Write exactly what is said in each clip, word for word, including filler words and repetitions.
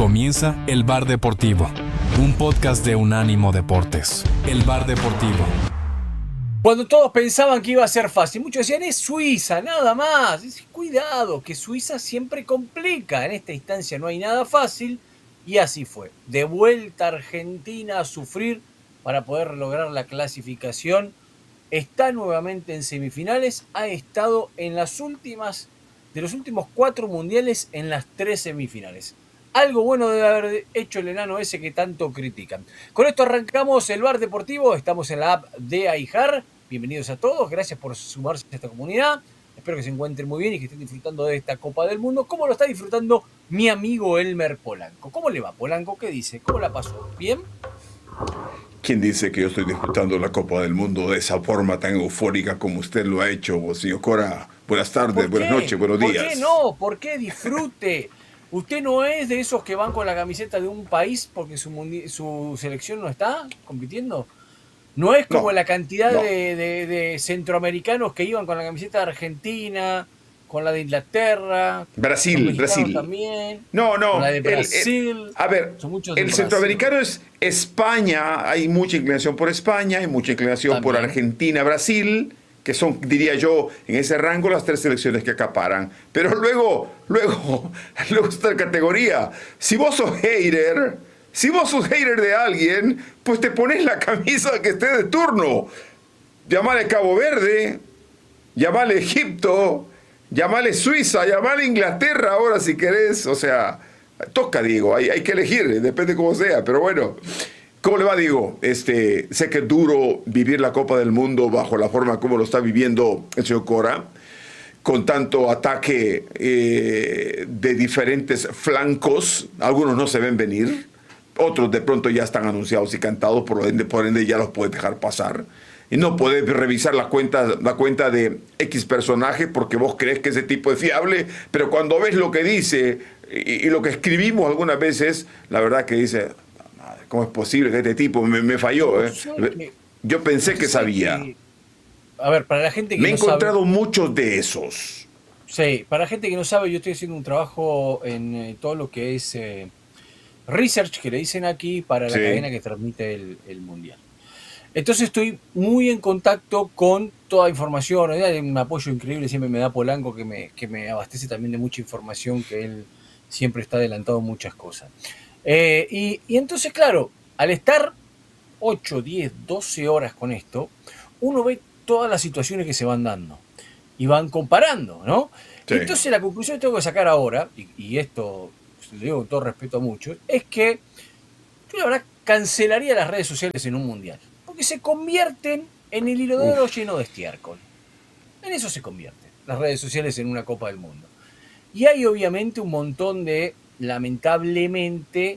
Comienza El Bar Deportivo, un podcast de Unánimo Deportes. El Bar Deportivo. Cuando todos pensaban que iba a ser fácil, muchos decían, es Suiza, nada más. Cuidado, que Suiza siempre complica. En esta instancia no hay nada fácil. Y así fue. De vuelta a Argentina a sufrir para poder lograr la clasificación. Está nuevamente en semifinales. Ha estado en las últimas, de los últimos cuatro mundiales, en las tres semifinales. Algo bueno debe haber hecho el enano ese que tanto critican. Con esto arrancamos el Bar Deportivo. Estamos en la app de iHeart. Bienvenidos a todos. Gracias por sumarse a esta comunidad. Espero que se encuentren muy bien y que estén disfrutando de esta Copa del Mundo. ¿Cómo lo está disfrutando mi amigo Elmer Polanco? ¿Cómo le va, Polanco? ¿Qué dice? ¿Cómo la pasó? ¿Bien? ¿Quién dice que yo estoy disfrutando la Copa del Mundo de esa forma tan eufórica como usted lo ha hecho, señor Cora? Buenas tardes, buenas noches, buenos días. ¿Por qué no? ¿Por qué disfrute? ¿Usted no es de esos que van con la camiseta de un país porque su, mundi- su selección no está compitiendo? ¿No es como No, la cantidad no. de, de- de centroamericanos que iban con la camiseta de Argentina, con la de Inglaterra, Brasil, los mexicanos Brasil. también, No, no. con la de el- el- Brasil? a ver, Son muchos de el Brasil. centroamericano es España. Hay mucha inclinación por España, hay mucha inclinación por También. Argentina, Brasil, que son, diría yo, en ese rango las tres selecciones que acaparan. Pero luego, luego, luego está la categoría. Si vos sos hater, si vos sos hater de alguien, pues te pones la camisa que esté de turno. Llamale Cabo Verde, llamale Egipto, llamale Suiza, llamale Inglaterra ahora si querés. O sea, toca, Diego, hay, hay que elegir, depende cómo sea. Pero bueno, ¿cómo le va, Diego? Este, sé que es duro vivir la Copa del Mundo bajo la forma como lo está viviendo el señor Cora, con tanto ataque eh, de diferentes flancos. Algunos no se ven venir, otros de pronto ya están anunciados y cantados, por ende, por ende ya los puedes dejar pasar. Y no puedes revisar la cuenta, la cuenta de X personaje porque vos crees que ese tipo es fiable, pero cuando ves lo que dice y, y lo que escribimos algunas veces, la verdad que dice, ¿cómo es posible que este tipo me, me falló? ¿eh? Yo pensé que sabía. Que, a ver, para la gente que Me he no encontrado sabe, muchos de esos. sí, para la gente que no sabe, yo estoy haciendo un trabajo en eh, todo lo que es eh, research, que le dicen aquí, para la Sí. cadena que transmite el, el Mundial. Entonces estoy muy en contacto con toda información. Hay un apoyo increíble, siempre me da Polanco, que me, que me abastece también de mucha información, que él siempre está adelantado en muchas cosas. Eh, y, y entonces, claro, al estar ocho, diez, doce horas con esto, uno ve todas las situaciones que se van dando y van comparando, ¿no? Sí. Y entonces la conclusión que tengo que sacar ahora, y, y esto lo digo con todo respeto a muchos, es que yo la verdad cancelaría las redes sociales en un mundial, porque se convierten en el hilo de oro lleno de estiércol. En eso se convierten las redes sociales en una Copa del Mundo. Y hay obviamente un montón de, lamentablemente,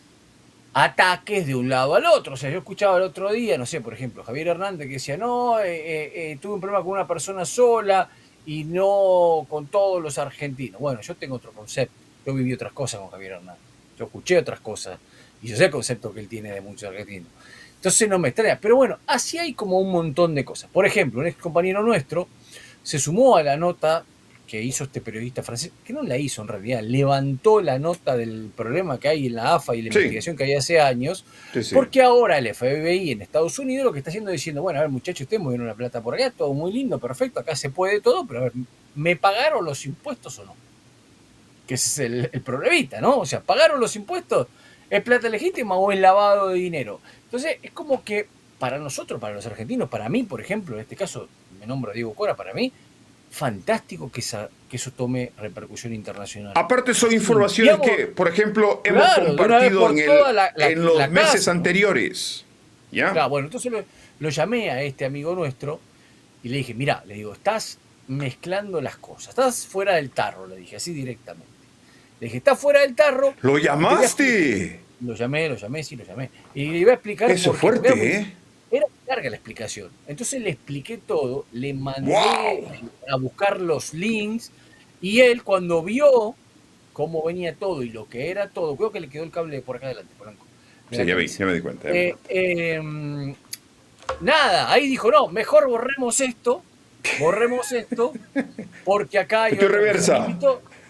ataques de un lado al otro. O sea, yo escuchaba el otro día, no sé, por ejemplo, Javier Hernández que decía, no, eh, eh, eh, tuve un problema con una persona sola y no con todos los argentinos. Bueno, yo tengo otro concepto. Yo viví otras cosas con Javier Hernández. Yo escuché otras cosas y yo sé el concepto que él tiene de muchos argentinos. Entonces no me extraña. Pero bueno, así hay como un montón de cosas. Por ejemplo, un ex compañero nuestro se sumó a la nota que hizo este periodista francés, que no la hizo en realidad, levantó la nota del problema que hay en la A F A y la Sí. investigación que hay hace años, Sí, sí. porque ahora el F B I en Estados Unidos lo que está haciendo es diciendo, bueno, a ver muchachos, ustedes movieron la plata por allá, todo muy lindo, perfecto, acá se puede todo, pero a ver, ¿me pagaron los impuestos o no? Que ese es el, el problemita, ¿no? O sea, ¿pagaron los impuestos? ¿Es plata legítima o es lavado de dinero? Entonces, es como que para nosotros, para los argentinos, para mí, por ejemplo, en este caso, me nombro a Diego Cora, para mí, fantástico que, esa, que eso tome repercusión internacional. Aparte son Así, informaciones digamos, que, por ejemplo, hemos claro, de una vez compartido por en, el, todas la- la- en los la meses casa, ¿no? anteriores. ¿Ya? Claro, bueno, entonces lo, lo llamé a este amigo nuestro y le dije, mirá, le digo, estás mezclando las cosas, estás fuera del tarro, le dije así directamente. Le dije, estás fuera del tarro. ¿Lo y te voy a llamaste? explicar. Lo llamé, lo llamé, sí, lo llamé. Y le iba a explicar Eso por es qué, porque fuerte, era, ¿eh? era larga la explicación. Entonces le expliqué todo, le mandé ¡Wow! a buscar los links y él cuando vio cómo venía todo y lo que era todo, creo que le quedó el cable por acá adelante, Polanco. Sí, Mirá ya qué vi, dice. ya me di cuenta. ya me di Eh, cuenta. eh, nada, ahí dijo, no, mejor borremos esto, borremos esto, porque acá hay Estoy otra cosa. Me reversa. invitó,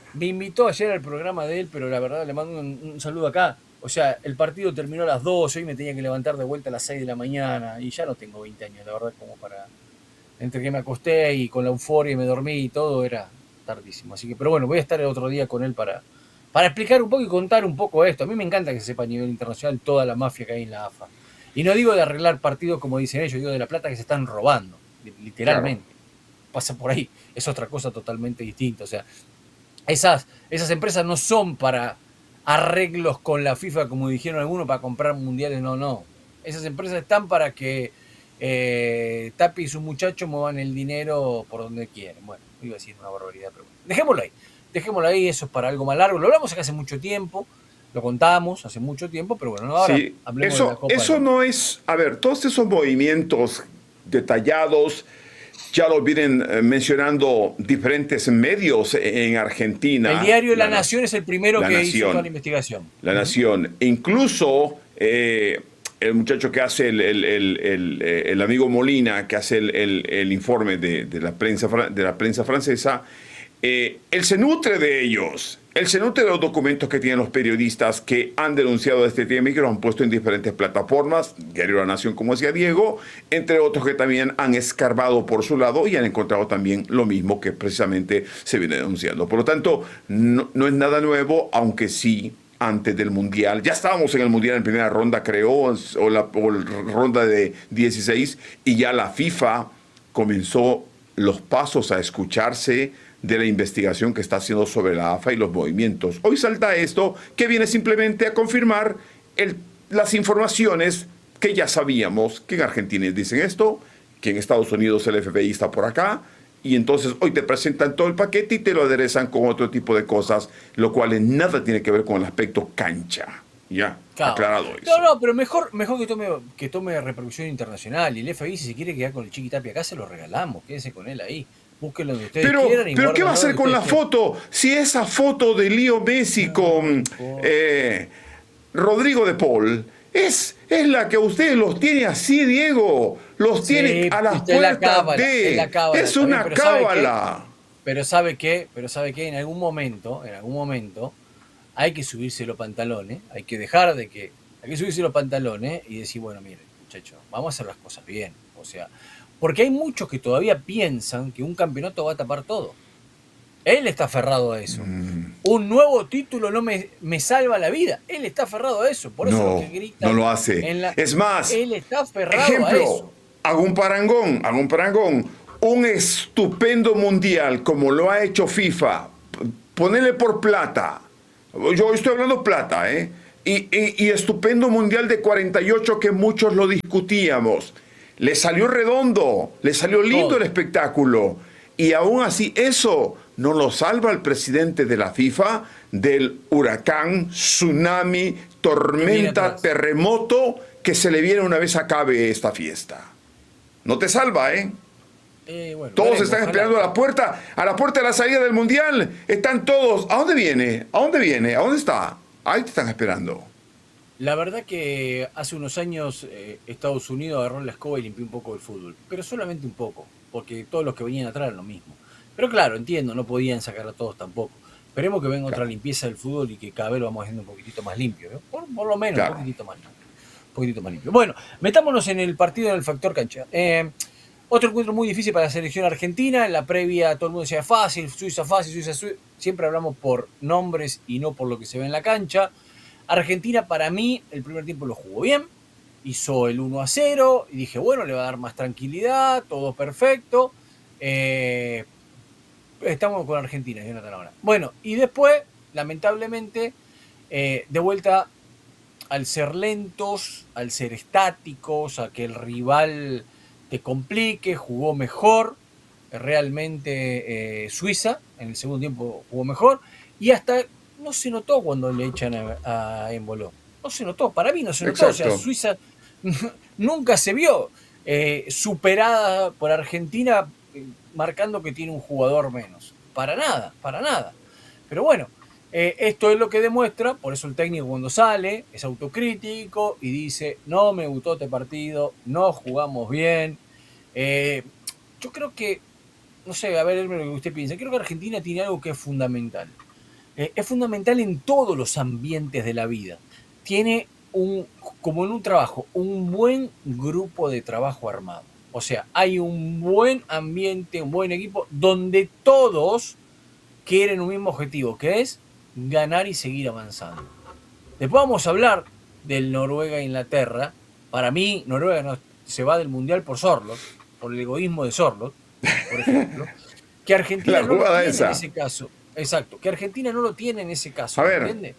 me invitó ayer al programa de él, pero la verdad le mando un, un saludo acá. O sea, el partido terminó a las doce y me tenía que levantar de vuelta a las seis de la mañana y ya no tengo veinte años, la verdad, como para... Entre que me acosté y con la euforia y me dormí y todo, era tardísimo. Así que, pero bueno, voy a estar el otro día con él para, para explicar un poco y contar un poco esto. A mí me encanta que se sepa a nivel internacional toda la mafia que hay en la A F A. Y no digo de arreglar partidos como dicen ellos, digo de la plata que se están robando, literalmente. Claro. Pasa por ahí, es otra cosa totalmente distinta. O sea, esas, esas empresas no son para arreglos con la FIFA, como dijeron algunos, para comprar mundiales, no, no. Esas empresas están para que eh, Tapi y sus muchachos muevan el dinero por donde quieren. Bueno, iba a decir una barbaridad, pero bueno. Dejémoslo ahí, dejémoslo ahí, eso es para algo más largo. Lo hablamos acá hace mucho tiempo, lo contamos hace mucho tiempo, pero bueno, ahora sí, hablemos eso, de la Copa. Eso de... no es, a ver, todos esos movimientos detallados, ya lo vienen mencionando diferentes medios en Argentina. El diario La, la Nación es el primero que Nación, hizo toda la investigación. La Nación. Incluso eh, el muchacho que hace, el, el, el, el, el amigo Molina, que hace el, el, el informe de, de, la prensa, de la prensa francesa, eh, él se nutre de ellos. Él se nutre de los documentos que tienen los periodistas que han denunciado este tema y que lo han puesto en diferentes plataformas, Diario La Nación, como decía Diego, entre otros que también han escarbado por su lado y han encontrado también lo mismo que precisamente se viene denunciando. Por lo tanto, no, no es nada nuevo, aunque sí, antes del Mundial, ya estábamos en el Mundial en primera ronda, creo, o la, o la ronda de dieciséis, y ya la FIFA comenzó los pasos a escucharse de la investigación que está haciendo sobre la A F A y los movimientos. Hoy salta esto que viene simplemente a confirmar el, las informaciones que ya sabíamos, que en Argentina dicen esto, que en Estados Unidos el F B I está por acá, y entonces hoy te presentan todo el paquete y te lo aderezan con otro tipo de cosas, lo cual en nada tiene que ver con el aspecto cancha. Ya, claro. Aclarado eso. No, no, pero mejor, mejor que tome que tome repercusión internacional. Y el F B I, si se quiere quedar con el Chiqui Tapia acá, se lo regalamos. Quédese con él ahí. Búsquenlo donde ustedes pero, quieran. Y pero ¿qué va a hacer con la quieran. foto? Si esa foto de Leo Messi no, con eh, Rodrigo de Paul es, es la que ustedes los tiene así, Diego. Los sí, tiene a las puertas cábala, de... Es, la cábala, es una también, pero cábala. ¿sabe pero ¿sabe qué? Pero ¿sabe qué? En algún momento, en algún momento, hay que subirse los pantalones. Hay que dejar de que... Hay que subirse los pantalones y decir, bueno, miren, muchachos, vamos a hacer las cosas bien. O sea... Porque hay muchos que todavía piensan que un campeonato va a tapar todo. Él está aferrado a eso. Mm. Un nuevo título no me, me salva la vida. Él está aferrado a eso. Por eso no, lo que grita. No lo hace. La, es más, él está aferrado ejemplo, a eso. Hago un parangón, hago un parangón. Un estupendo mundial como lo ha hecho FIFA. Ponele por plata. Yo estoy hablando plata, ¿eh? Y, y, y estupendo mundial de cuarenta y ocho que muchos lo discutíamos. Le salió redondo, le salió lindo oh. el espectáculo. Y aún así eso no lo salva el presidente de la FIFA del huracán, tsunami, tormenta, terremoto que se le viene una vez acabe esta fiesta. No te salva, ¿eh? eh bueno, todos veremos, están esperando ojalá. a la puerta, a la puerta de la salida del Mundial. Están todos. ¿A dónde viene? ¿A dónde viene? ¿A dónde está? Ahí te están esperando. La verdad que hace unos años eh, Estados Unidos agarró la escoba y limpió un poco el fútbol, pero solamente un poco, porque todos los que venían atrás eran lo mismo. Pero claro, entiendo, no podían sacar a todos tampoco. Esperemos que venga claro. otra limpieza del fútbol y que cada vez lo vamos haciendo un poquitito más limpio, ¿eh? por, por lo menos claro. un poquitito más limpio. Un poquitito más limpio. Bueno, metámonos en el partido del factor cancha. Eh, otro encuentro muy difícil para la selección argentina. En la previa todo el mundo decía fácil, Suiza fácil, Suiza Suiza. Siempre hablamos por nombres y no por lo que se ve en la cancha. Argentina, para mí, el primer tiempo lo jugó bien, hizo el uno a cero, y dije, bueno, le va a dar más tranquilidad, todo perfecto. Eh, estamos con Argentina, Jonathan, ahora. Bueno, y después, lamentablemente, eh, de vuelta al ser lentos, al ser estáticos, a que el rival te complique, jugó mejor, realmente eh, Suiza, en el segundo tiempo jugó mejor, y hasta... no se notó cuando le echan a, a Embolo. No se notó, para mí no se notó. Exacto. O sea, Suiza nunca se vio eh, superada por Argentina eh, marcando que tiene un jugador menos. Para nada, para nada. Pero bueno, eh, esto es lo que demuestra, por eso el técnico cuando sale es autocrítico y dice, no me gustó este partido, no jugamos bien. Eh, yo creo que, no sé, a ver lo que usted piensa, creo que Argentina tiene algo que es fundamental. Eh, es fundamental en todos los ambientes de la vida. Tiene un, como en un trabajo, un buen grupo de trabajo armado. O sea, hay un buen ambiente, un buen equipo, donde todos quieren un mismo objetivo, que es ganar y seguir avanzando. Después vamos a hablar del Noruega-Inglaterra. Para mí, Noruega no, se va del Mundial por Sorloth, por el egoísmo de Sorloth, por ejemplo. Que Argentina no lo tiene esa. en ese caso. Exacto, que Argentina no lo tiene en ese caso. A ver, ¿entiende?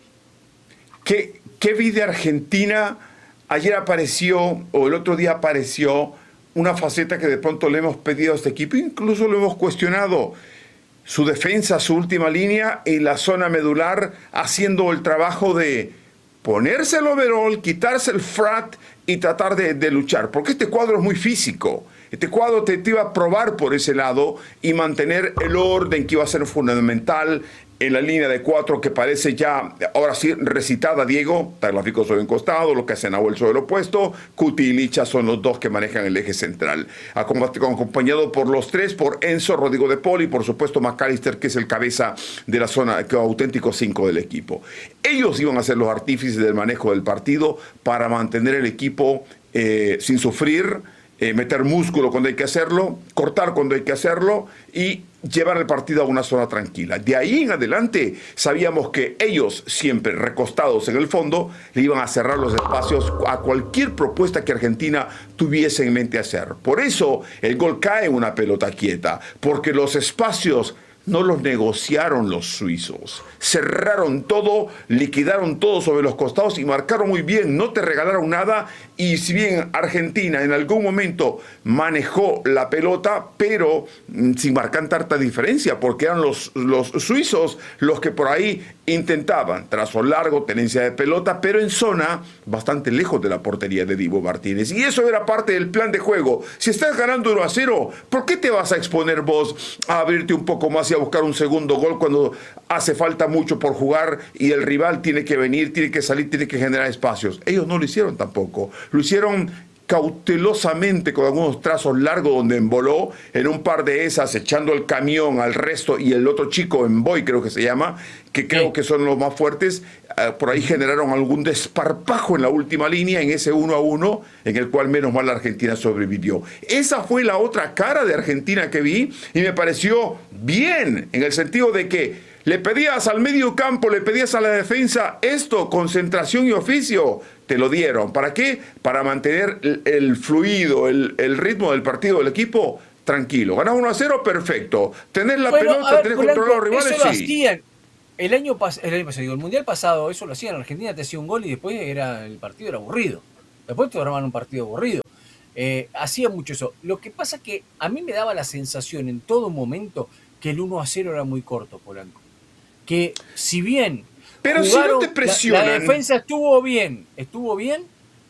¿qué, ¿qué vi de Argentina? Ayer apareció, o el otro día apareció, una faceta que de pronto le hemos pedido a este equipo, incluso lo hemos cuestionado. Su defensa, su última línea y la zona medular, haciendo el trabajo de ponerse el overall, quitarse el frat y tratar de, de luchar. Porque este cuadro es muy físico. Este cuadro te, te iba a probar por ese lado y mantener el orden que iba a ser fundamental en la línea de cuatro que parece ya, ahora sí, recitada, Diego. Tagliafico sobre un costado, lo que hace Nahuel sobre el opuesto, Cuti y Licha son los dos que manejan el eje central. Acompañado por los tres, por Enzo, Rodrigo de Paul y por supuesto McAllister, que es el cabeza de la zona, que auténtico cinco del equipo. Ellos iban a ser los artífices del manejo del partido para mantener el equipo eh, sin sufrir, Eh, meter músculo cuando hay que hacerlo, cortar cuando hay que hacerlo y llevar el partido a una zona tranquila. De ahí en adelante sabíamos que ellos, siempre recostados en el fondo, le iban a cerrar los espacios a cualquier propuesta que Argentina tuviese en mente hacer. Por eso el gol cae en una pelota quieta, porque los espacios no los negociaron los suizos. Cerraron todo, liquidaron todo sobre los costados y marcaron muy bien, no te regalaron nada. Y si bien Argentina en algún momento manejó la pelota, pero sin marcar tanta diferencia, porque eran los, los suizos los que por ahí intentaban trazo largo, tenencia de pelota, pero en zona bastante lejos de la portería de Dibu Martínez. Y eso era parte del plan de juego. Si estás ganando uno a cero, ¿por qué te vas a exponer vos a abrirte un poco más y a buscar un segundo gol cuando hace falta mucho por jugar y el rival tiene que venir, tiene que salir, tiene que generar espacios? Ellos no lo hicieron tampoco. Lo hicieron cautelosamente con algunos trazos largos donde emboló en un par de esas, echando el camión al resto y el otro chico, Emboy creo que se llama, que creo sí. que son los más fuertes. Uh, por ahí generaron algún desparpajo en la última línea, en ese uno a uno, en el cual menos mal la Argentina sobrevivió. Esa fue la otra cara de Argentina que vi y me pareció bien, en el sentido de que le pedías al medio campo, le pedías a la defensa esto, concentración y oficio, te lo dieron. ¿Para qué? Para mantener el, el fluido, el, el ritmo del partido del equipo tranquilo. Ganás uno a cero, perfecto. Tener la bueno, pelota, ver, tener Polanco, control a los rivales, eso lo sí. Hacían. El año, pas el año pasado, digo, el mundial pasado, eso lo hacían. Argentina te hacía un gol y después era el partido era aburrido. Después te armaban un partido aburrido. Eh, hacía mucho eso. Lo que pasa que a mí me daba la sensación en todo momento que el uno a cero era muy corto, Polanco. Que si bien pero si no te presionan, la, la defensa estuvo bien, estuvo bien,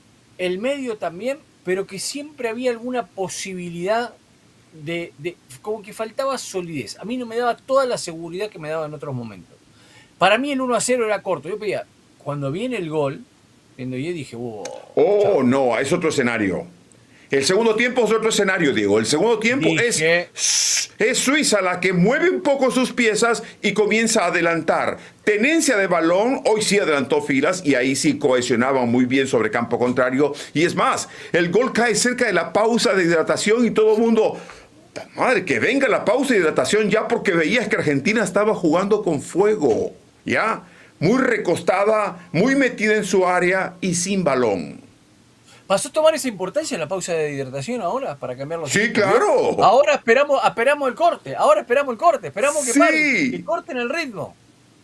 el medio también, pero que siempre había alguna posibilidad de, de como que faltaba solidez. A mí no me daba toda la seguridad que me daba en otros momentos. Para mí el uno a cero era corto. Yo pedía, cuando viene el gol, viendo yo dije, wow, oh, chao. no, es otro escenario. El segundo tiempo es otro escenario, Diego. El segundo tiempo Dije... es, es Suiza la que mueve un poco sus piezas y comienza a adelantar. Tenencia de balón, hoy sí adelantó filas y ahí sí cohesionaban muy bien sobre campo contrario. Y es más, el gol cae cerca de la pausa de hidratación y todo el mundo... Madre, que venga la pausa de hidratación ya, porque veías que Argentina estaba jugando con fuego, ¿ya? Muy recostada, muy metida en su área y sin balón. ¿Pasó a tomar esa importancia en la pausa de hidratación ahora para cambiarlo? Sí, claro. Ahora esperamos, esperamos el corte, ahora esperamos el corte, esperamos que sí. pare, que corten el ritmo.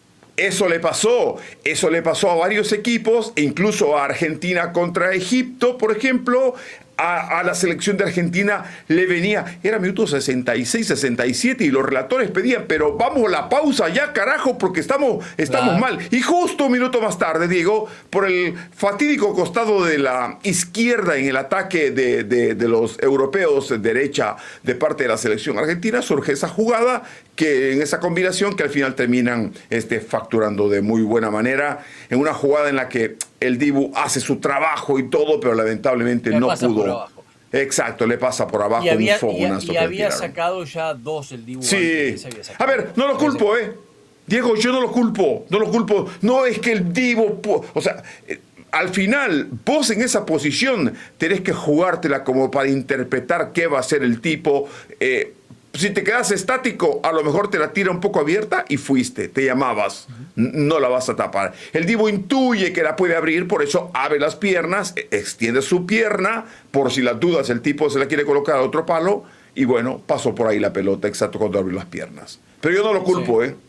Eso le pasó, eso le pasó a varios equipos, incluso a Argentina contra Egipto, por ejemplo. A, a la selección de Argentina le venía, era minuto sesenta y seis, sesenta y siete y los relatores pedían, pero vamos a la pausa ya, carajo, porque estamos, estamos claro. mal. Y justo un minuto más tarde, Diego, por el fatídico costado de la izquierda en el ataque de, de, de los europeos, derecha de parte de la selección argentina, surge esa jugada, que en esa combinación que al final terminan este, facturando de muy buena manera, en una jugada en la que el Dibu hace su trabajo y todo, pero lamentablemente le no pudo. Exacto, le pasa por abajo y había, un fogonazo. Y, y había sacado ya dos el Dibu. Sí. A ver, no lo culpo, ¿eh? Diego, yo no lo culpo, no lo culpo. No es que el Divo... O sea, eh, al final, vos en esa posición tenés que jugártela como para interpretar qué va a hacer el tipo. Eh, si te quedas estático, a lo mejor te la tira un poco abierta y fuiste, te llamabas. No la vas a tapar. El Divo intuye que la puede abrir, por eso abre las piernas, extiende su pierna, por si las dudas el tipo se la quiere colocar a otro palo, y bueno, pasó por ahí la pelota, exacto, cuando abrió las piernas. Pero yo no lo culpo, sí. ¿eh?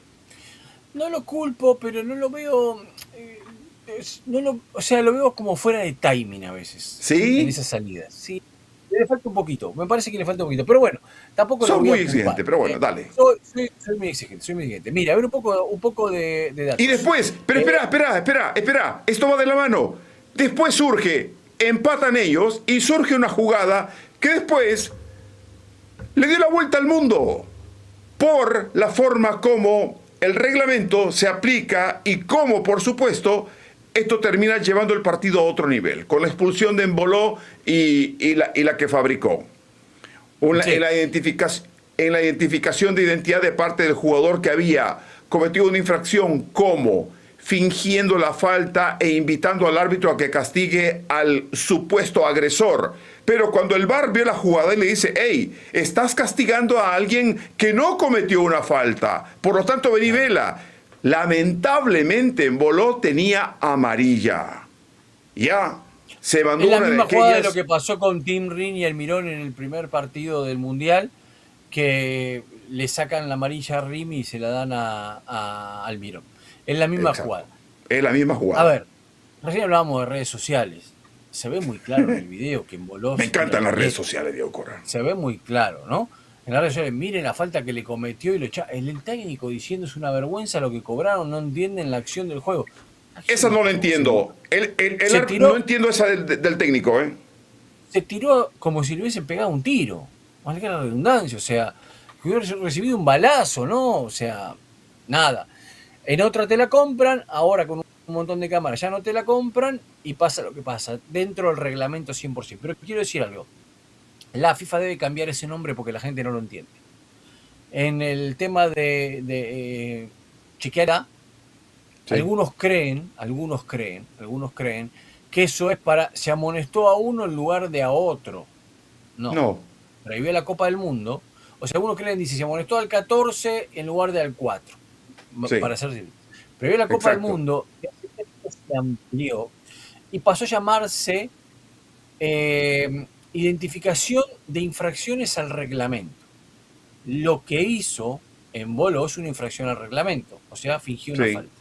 No lo culpo, pero no lo veo... Eh, es, no lo, o sea, lo veo como fuera de timing a veces. ¿Sí? En esas salidas. Sí. Le falta un poquito, me parece que le falta un poquito. Pero bueno, tampoco soy lo voy muy a exigente, pero bueno, eh, dale. Soy, soy, soy muy exigente, soy muy exigente. Mira, a ver un poco, un poco de, de datos. Y después, pero espera, espera, espera, espera, esto va de la mano. Después surge, empatan ellos y surge una jugada que después le dio la vuelta al mundo por la forma como el reglamento se aplica y cómo, por supuesto, esto termina llevando el partido a otro nivel, con la expulsión de Embolo y, y, la, y la que fabricó. Una, sí. en, la identificación, en la identificación de identidad de parte del jugador que había cometido una infracción, como fingiendo la falta e invitando al árbitro a que castigue al supuesto agresor. Pero cuando el V A R vio la jugada y le dice, hey, estás castigando a alguien que no cometió una falta, por lo tanto ven y vela. Lamentablemente Embolo tenía amarilla. Ya, se mandó es la una misma de aquellas... jugada de lo que pasó con Tim Rin y Almirón en el primer partido del Mundial, que le sacan la amarilla a Rimi y se la dan a, a Almirón. Es la misma Exacto. jugada. Es la misma jugada. A ver, recién hablábamos de redes sociales. Se ve muy claro en el video que Embolo... Me encantan las redes sociales, Diego Corral. Se ve muy claro, ¿no? En las redes sociales, miren la falta que le cometió y lo echa. El, el técnico diciendo es una vergüenza lo que cobraron, no entienden la acción del juego. Esa no la entiendo. El, el, el tiró, no entiendo esa del, del técnico, ¿eh? Se tiró como si le hubiesen pegado un tiro. Más que la redundancia, o sea, que hubiera recibido un balazo, ¿no? O sea, nada. En otra te la compran, ahora con un montón de cámaras ya no te la compran y pasa lo que pasa, dentro del reglamento cien por ciento. Pero quiero decir algo. La FIFA debe cambiar ese nombre porque la gente no lo entiende. En el tema de, de eh, chequeará, sí. algunos creen, algunos creen, algunos creen que eso es para, se amonestó a uno en lugar de a otro. No. No. Prohibió la Copa del Mundo. O sea, algunos creen, dice, se amonestó al catorce en lugar de al cuatro. Sí. Para ser civil. Prohibió la Copa Exacto. del Mundo, se amplió y pasó a llamarse... Eh, identificación de infracciones al reglamento. Lo que hizo Embolo es una infracción al reglamento, o sea, fingió una sí. falta.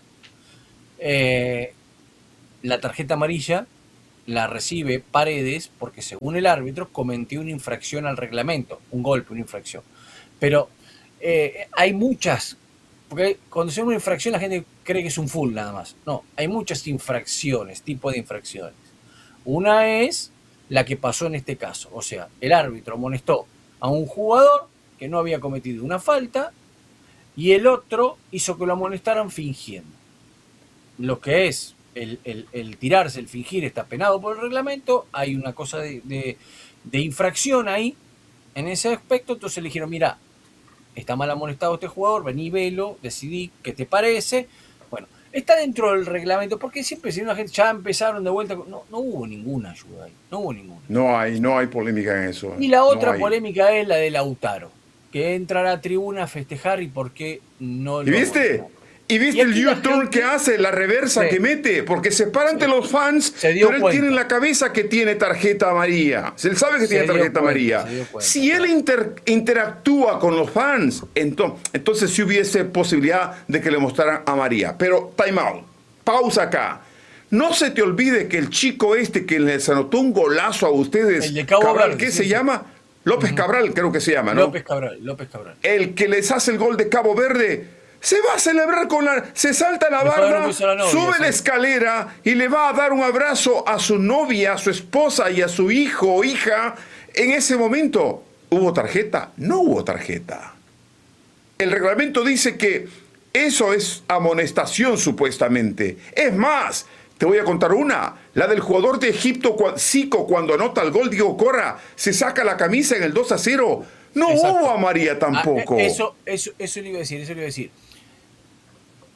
Eh, la tarjeta amarilla la recibe Paredes porque según el árbitro cometió una infracción al reglamento, un golpe, una infracción. Pero eh, hay muchas, porque cuando se llama una infracción la gente cree que es un full nada más. No, hay muchas infracciones, tipos de infracciones. Una es la que pasó en este caso. O sea, el árbitro amonestó a un jugador que no había cometido una falta y el otro hizo que lo amonestaran fingiendo. Lo que es el, el, el tirarse, el fingir, está penado por el reglamento. Hay una cosa de, de, de infracción ahí, en ese aspecto. Entonces le dijeron, mira, está mal amonestado este jugador, vení, velo, decidí qué te parece. Bueno, está dentro del reglamento, porque siempre si una gente ya empezaron de vuelta, no, no hubo ninguna ayuda ahí, no hubo ninguna. No hay, no hay polémica en eso. Y la otra no polémica es la de Lautaro, que entra a la tribuna a festejar y por qué no lo... ¿Y viste? ¿Y viste y el U-turn gente... que hace, la reversa sí. que mete? Porque se para ante sí. los fans, pero él cuenta. tiene en la cabeza que tiene tarjeta amarilla. Él sabe que se tiene tarjeta amarilla. Cuenta, si él inter, interactúa con los fans, entonces, entonces sí hubiese posibilidad de que le mostraran amarilla. Pero time out, pausa acá. No se te olvide que el chico este que les anotó un golazo a ustedes, el de Cabo Cabral, Verde, ¿qué sí, se sí. llama? López Cabral, creo que se llama, ¿no? López Cabral, López Cabral. El que les hace el gol de Cabo Verde... Se va a celebrar con la... Se salta la barda, la novia, sube sí. la escalera y le va a dar un abrazo a su novia, a su esposa y a su hijo o hija. En ese momento, ¿hubo tarjeta? No hubo tarjeta. El reglamento dice que eso es amonestación supuestamente. Es más, te voy a contar una. La del jugador de Egipto, Zico, cuando anota el gol, Diego Corra, se saca la camisa en el dos a cero. No Exacto. hubo amarilla tampoco. Ah, eso, eso, eso le iba a decir, eso le iba a decir.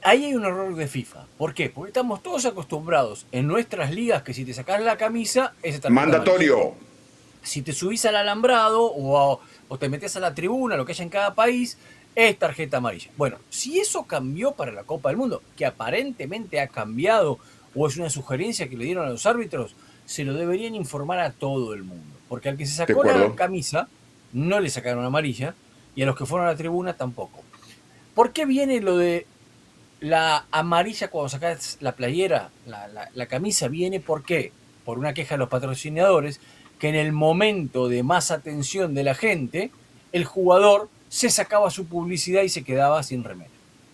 ahí hay un error de FIFA. ¿Por qué? Porque estamos todos acostumbrados en nuestras ligas que si te sacas la camisa, es tarjeta Mandatorio. amarilla. Si te subís al alambrado o, a, o te metes a la tribuna, lo que haya en cada país, es tarjeta amarilla. Bueno, si eso cambió para la Copa del Mundo, que aparentemente ha cambiado o es una sugerencia que le dieron a los árbitros, se lo deberían informar a todo el mundo. Porque al que se sacó la camisa, no le sacaron amarilla, y a los que fueron a la tribuna tampoco. ¿Por qué viene lo de la amarilla cuando sacas la playera, la, la, la camisa? Viene ¿por qué? Por una queja de los patrocinadores, que en el momento de más atención de la gente, el jugador se sacaba su publicidad y se quedaba sin remera.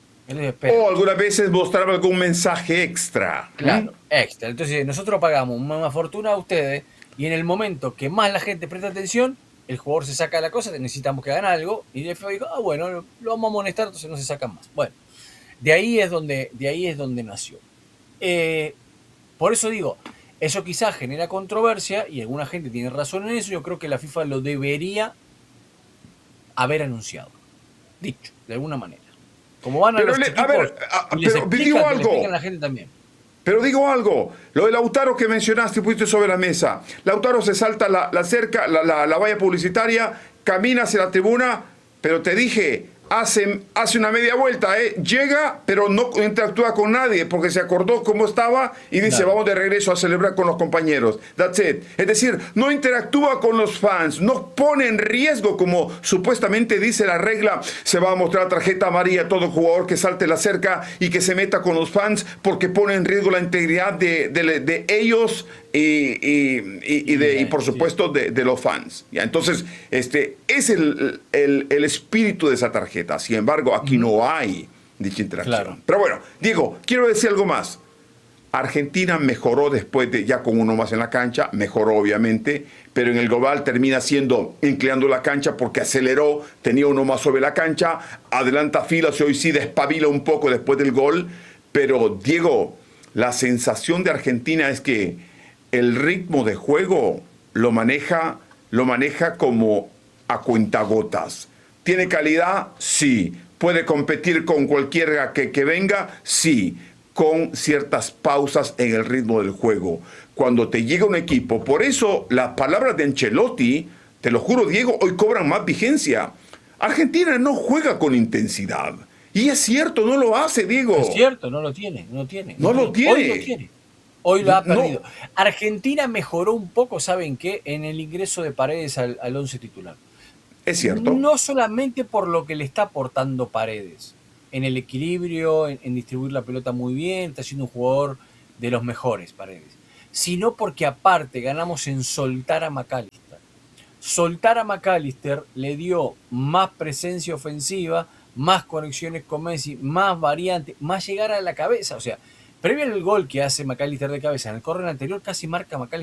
O algunas veces mostraba algún mensaje extra. Claro, ¿eh? extra. Entonces nosotros pagamos una fortuna a ustedes y en el momento que más la gente presta atención, el jugador se saca la cosa, necesitamos que hagan algo, y el F A dijo, ah, bueno, lo vamos a amonestar, entonces no se sacan más. Bueno, de ahí es donde, de ahí es donde nació. Eh, por eso digo, eso quizás genera controversia, y alguna gente tiene razón en eso. Yo creo que la FIFA lo debería haber anunciado, dicho, de alguna manera. Como van a pero los le, chiquitos, a ver, a, y les pero explican, digo les algo. explican a la gente también. Pero digo algo, lo de Lautaro que mencionaste y pusiste sobre la mesa. Lautaro se salta la, la cerca, la, la, la valla publicitaria, camina hacia la tribuna, pero te dije, hace, hace una media vuelta, ¿eh? Llega, pero no interactúa con nadie porque se acordó cómo estaba y dice, claro, vamos de regreso a celebrar con los compañeros. That's it. Es decir, no interactúa con los fans, no pone en riesgo, como supuestamente dice la regla, se va a mostrar tarjeta amarilla a todo jugador que salte la cerca y que se meta con los fans porque pone en riesgo la integridad de, de, de ellos y, y, y, y, de, y por supuesto de, de los fans. ¿Ya? Entonces, este es el, el, el espíritu de esa tarjeta. Sin embargo, aquí uh-huh. no hay dicha interacción. Claro. Pero bueno, Diego, quiero decir algo más. Argentina mejoró después de, ya con uno más en la cancha, mejoró obviamente, pero en el global termina siendo inclinando la cancha porque aceleró, tenía uno más sobre la cancha, adelanta filas y hoy sí despabila un poco después del gol. Pero Diego, la sensación de Argentina es que el ritmo de juego lo maneja, lo maneja como a cuentagotas. ¿Tiene calidad? Sí. ¿Puede competir con cualquiera que, que venga? Sí. Con ciertas pausas en el ritmo del juego. Cuando te llega un equipo, por eso las palabras de Ancelotti, te lo juro, Diego, hoy cobran más vigencia. Argentina no juega con intensidad. Y es cierto, no lo hace, Diego. Es cierto, no lo tiene, no tiene. No, no lo tiene. Hoy lo tiene. Hoy lo ha perdido. No. Argentina mejoró un poco, ¿saben qué? En el ingreso de Paredes al, al once titular. Es cierto. No solamente por lo que le está aportando Paredes, en el equilibrio, en, en distribuir la pelota muy bien, está siendo un jugador de los mejores, Paredes, sino porque aparte ganamos en soltar a McAllister. Soltar a McAllister le dio más presencia ofensiva, más conexiones con Messi, más variantes, más llegar a la cabeza. O sea, previo al gol que hace McAllister de cabeza en el córner anterior, casi marca McAllister